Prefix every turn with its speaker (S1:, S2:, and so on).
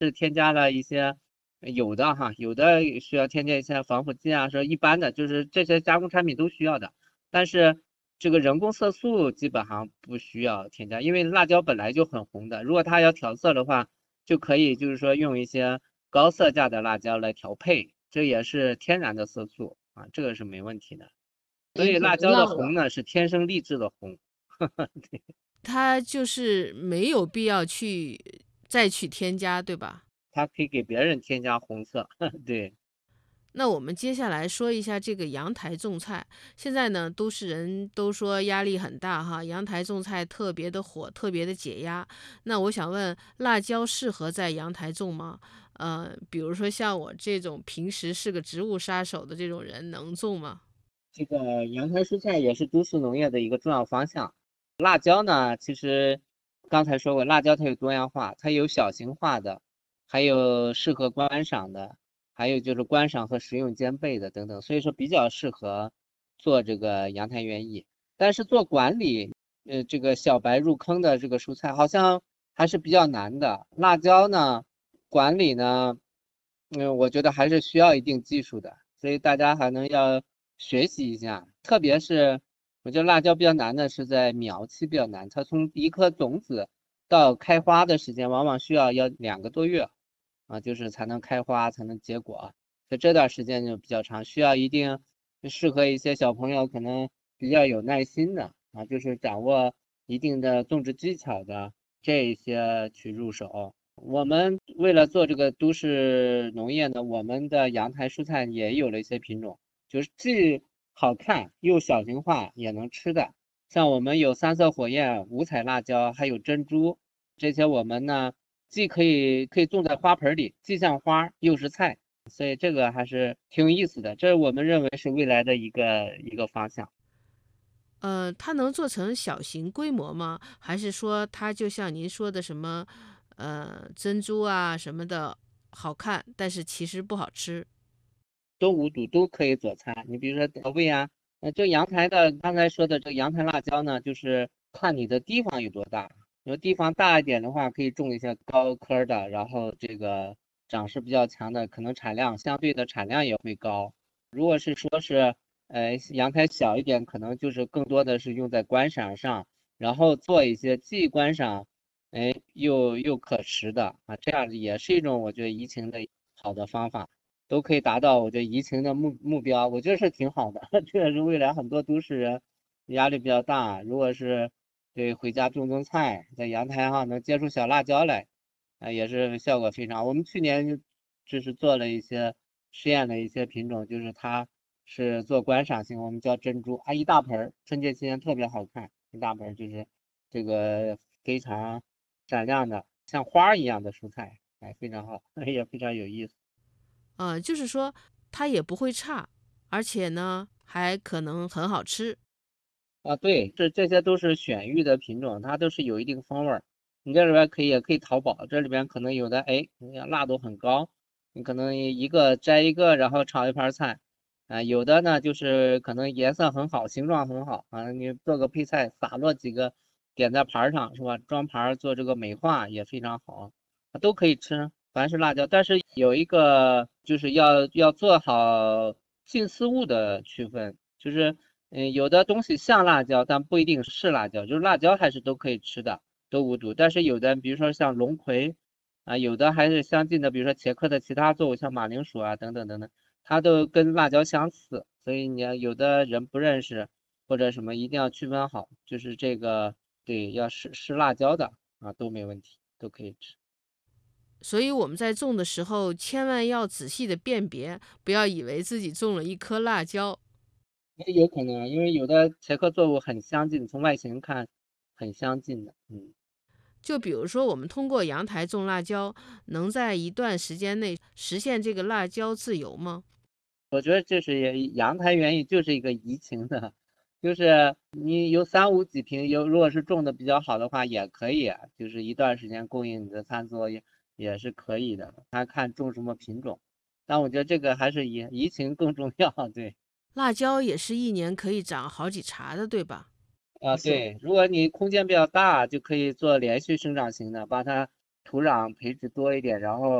S1: 是添加了一些有的需要添加一些防腐剂啊，说一般的就是这些加工产品都需要的，但是这个人工色素基本上不需要添加，因为辣椒本来就很红的，如果它要调色的话，就可以就是说用一些高色价的辣椒来调配，这也是天然的色素啊，这个是没问题的。所
S2: 也可
S1: 以辣椒的
S2: 能忘了。
S1: 红呢是天生丽质的红。
S2: 它就是没有必要再去添加，对吧？
S1: 它可以给别人添加红色。对。
S2: 那我们接下来说一下这个阳台种菜。现在呢，都市人都说压力很大哈，阳台种菜特别的火，特别的解压。那我想问，辣椒适合在阳台种吗？比如说像我这种平时是个植物杀手的这种人，能种吗？
S1: 这个阳台蔬菜也是都市农业的一个重要方向。辣椒呢，其实刚才说过，辣椒它有多样化，它有小型化的，还有适合观赏的，还有就是观赏和食用兼备的等等，所以说比较适合做这个阳台园艺。但是做管理，这个小白入坑的这个蔬菜好像还是比较难的。辣椒呢，管理呢，我觉得还是需要一定技术的，所以大家还能要学习一下。特别是我觉得辣椒比较难的是在苗期比较难，它从一颗种子到开花的时间往往要2个多月啊，就是才能开花才能结果，所以这段时间就比较长，需要一定适合一些小朋友可能比较有耐心的啊，就是掌握一定的种植技巧的这一些去入手。我们为了做这个都市农业呢，我们的阳台蔬菜也有了一些品种，就是既好看又小型化也能吃的。像我们有三色火焰、五彩辣椒，还有珍珠，这些我们呢既可以种在花盆里，既像花又是菜，所以这个还是挺有意思的。这我们认为是未来的一个方向。
S2: 它能做成小型规模吗？还是说它就像您说的什么，珍珠啊什么的好看，但是其实不好吃？
S1: 都无毒，都可以做菜。你比如说调味啊，这阳台的刚才说的这个阳台辣椒呢，就是看你的地方有多大。如果地方大一点的话，可以种一些高科的，然后这个长势比较强的，可能相对的产量也会高。如果是说是阳台小一点，可能就是更多的是用在观赏上，然后做一些既观赏，又可食的啊，这样也是一种我觉得移情的好的方法。都可以达到我觉得疫情的目标，我觉得是挺好的。这个是未来很多都市人压力比较大，如果是对回家种菜，在阳台上能结出小辣椒来，也是效果非常好。我们去年就是做了一些试验的一些品种，就是它是做观赏性，我们叫珍珠啊，一大盆儿，春节期间特别好看，一大盆儿就是这个非常闪亮的像花儿一样的蔬菜，非常好，也非常有意思。
S2: 就是说它也不会差，而且呢还可能很好吃。
S1: 啊，对，这些都是选育的品种，它都是有一定风味儿。你这里边也可以淘宝，这里边可能有的，你看辣度很高，你可能一个摘一个，然后炒一盘菜，有的呢就是可能颜色很好，形状很好，你做个配菜，撒落几个，点在盘儿上是吧？装盘儿做这个美化也非常好，都可以吃，凡是辣椒，但是有一个就是要做好近似物的区分，就是。有的东西像辣椒，但不一定是辣椒，就是辣椒还是都可以吃的，都无毒。但是有的，比如说像龙葵，有的还是相近的，比如说茄科的其他作物，像马铃薯啊等等等等，它都跟辣椒相似。所以你要有的人不认识或者什么，一定要区分好，就是这个对，要是辣椒的都没问题，都可以吃。
S2: 所以我们在种的时候，千万要仔细的辨别，不要以为自己种了一颗辣椒。
S1: 也有可能，因为有的茄科作物很相近，从外形看很相近的，
S2: 就比如说，我们通过阳台种辣椒，能在一段时间内实现这个辣椒自由吗？
S1: 我觉得这是阳台园艺就是一个移情的，就是你有3、5几平，如果是种的比较好的话，也可以，就是一段时间供应你的餐桌也是可以的，看种什么品种。但我觉得这个还是移情更重要，对。
S2: 辣椒也是一年可以长好几茬的，对吧？
S1: 对，如果你空间比较大，就可以做连续生长型的，把它土壤培植多一点，然后